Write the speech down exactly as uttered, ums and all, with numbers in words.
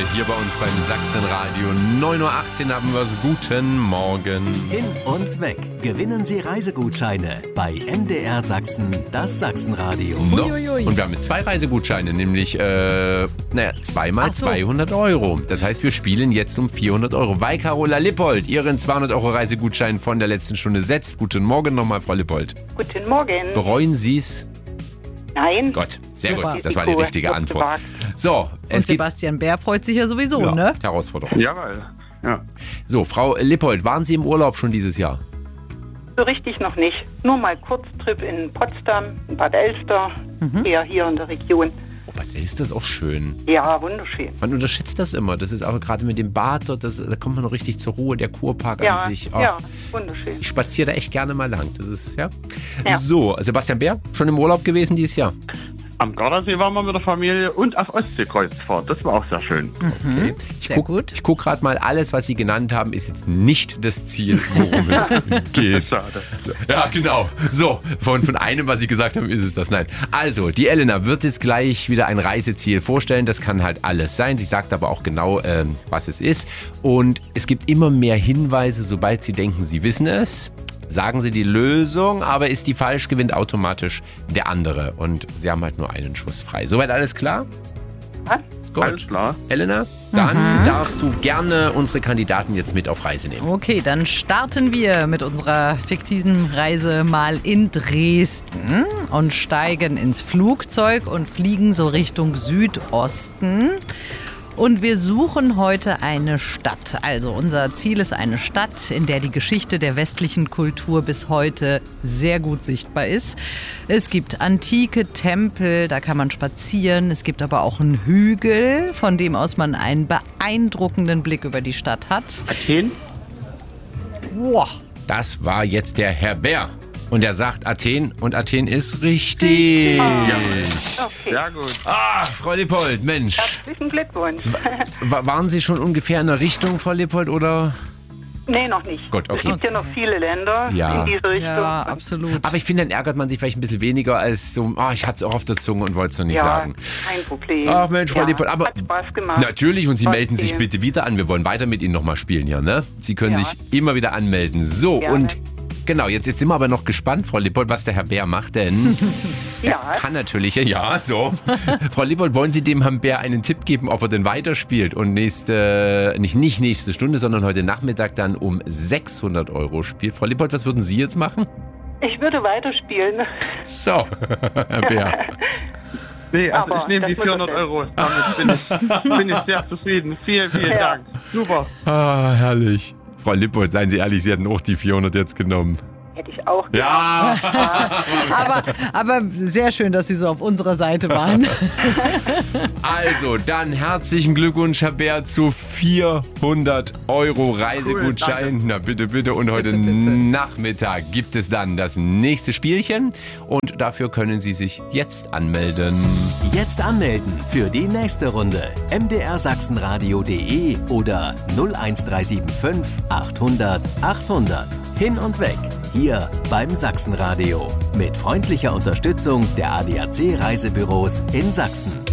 hier bei uns beim Sachsenradio. neun Uhr achtzehn haben wir es. Guten Morgen. Hin und weg. Gewinnen Sie Reisegutscheine bei M D R Sachsen, das Sachsenradio. No. Und wir haben jetzt zwei Reisegutscheine, nämlich äh, naja, zweimal so. zweihundert Euro. Das heißt, wir spielen jetzt um vierhundert Euro. Weil Carola Lippold ihren zweihundert Euro Reisegutschein von der letzten Stunde setzt. Guten Morgen nochmal, Frau Lippold. Guten Morgen. Bereuen Sie es? Nein. Gott, sehr Super. gut. Das war die richtige Antwort. So, es Und Sebastian Bär freut sich ja sowieso, ja, ne? Herausforderung. Jawohl. Ja. So, Frau Lippold, waren Sie im Urlaub schon dieses Jahr? So richtig noch nicht. Nur mal Kurztrip in Potsdam, in Bad Elster, mhm. eher hier in der Region. Oh, Bad Elster ist auch schön. Ja, wunderschön. Man unterschätzt das immer. Das ist aber gerade mit dem Bad dort, das, da kommt man noch richtig zur Ruhe. Der Kurpark ja, an sich. Oh, ja, wunderschön. Ich spaziere da echt gerne mal lang. Das ist, ja. ja. So, Sebastian Bär, schon im Urlaub gewesen dieses Jahr? Am Gardasee waren wir mit der Familie und auf Ostseekreuzfahrt. Das war auch sehr schön. Okay. Ich Sehr guck, gut. Ich gucke gerade mal, alles, was Sie genannt haben, ist jetzt nicht das Ziel, worum es geht. Ja, genau. So, von, von einem, was Sie gesagt haben, ist es das. Nein. Also, die Elena wird jetzt gleich wieder ein Reiseziel vorstellen. Das kann halt alles sein. Sie sagt aber auch genau, ähm, was es ist. Und es gibt immer mehr Hinweise, sobald Sie denken, Sie wissen es. Sagen Sie die Lösung, aber ist die falsch, gewinnt automatisch der andere. Und Sie haben halt nur einen Schuss frei. Soweit alles klar? Was? Gut. Alles klar. Elena, dann Mhm. darfst du gerne unsere Kandidaten jetzt mit auf Reise nehmen. Okay, dann starten wir mit unserer fiktiven Reise mal in Dresden und steigen ins Flugzeug und fliegen so Richtung Südosten. Und wir suchen heute eine Stadt. Also unser Ziel ist eine Stadt, in der die Geschichte der westlichen Kultur bis heute sehr gut sichtbar ist. Es gibt antike Tempel, da kann man spazieren. Es gibt aber auch einen Hügel, von dem aus man einen beeindruckenden Blick über die Stadt hat. Athen? Wow. Das war jetzt der Herr Bär. Und er sagt Athen und Athen ist richtig. Okay. Sehr gut. Ah, Frau Lippold, Mensch. Herzlichen Glückwunsch. Wa- waren Sie schon ungefähr in der Richtung, Frau Lippold, oder? Nee, noch nicht. Gut, okay. Es gibt ja noch viele Länder Ja. in diese Richtung. Ja, absolut. Aber ich finde, dann ärgert man sich vielleicht ein bisschen weniger als so, ah, ich hatte es auch auf der Zunge und wollte es noch nicht ja, sagen. kein Problem. Ach Mensch, Frau ja, Lippold, aber hat Spaß gemacht. natürlich, und Sie Spaß melden sich sehen. bitte wieder an. Wir wollen weiter mit Ihnen nochmal spielen hier, ne? Sie können Ja. sich immer wieder anmelden. So, Gerne. und genau, jetzt, jetzt sind wir aber noch gespannt, Frau Lippold, was der Herr Bär macht, denn Ja. er kann natürlich, ja, so. Frau Lippold, wollen Sie dem Herrn Bär einen Tipp geben, ob er denn weiterspielt und nächste, nicht, nicht nächste Stunde, sondern heute Nachmittag dann um sechshundert Euro spielt? Frau Lippold, was würden Sie jetzt machen? Ich würde weiterspielen. So, Herr Bär. Nee, also Aber ich nehme das die muss vierhundert das Euro. Damit bin ich, bin ich sehr zufrieden. Vielen, vielen Ja. Dank. Super. Ah, herrlich. Frau Lippold, seien Sie ehrlich, Sie hätten auch die vierhundert jetzt genommen. Hätte ich auch gemacht. Ja, Aber, aber sehr schön, dass Sie so auf unserer Seite waren. also dann herzlichen Glückwunsch, Herr Bär, zu vierhundert Euro Reisegutschein. Cool, Na bitte, bitte. Und heute Bitte, bitte. Nachmittag gibt es dann das nächste Spielchen. Und dafür können Sie sich jetzt anmelden. Jetzt anmelden für die nächste Runde. m d r sachsenradio punkt de oder null eins drei sieben fünf achthundert achthundert. Hin und weg. Hier beim Sachsenradio. Mit freundlicher Unterstützung der A D A C Reisebüros in Sachsen.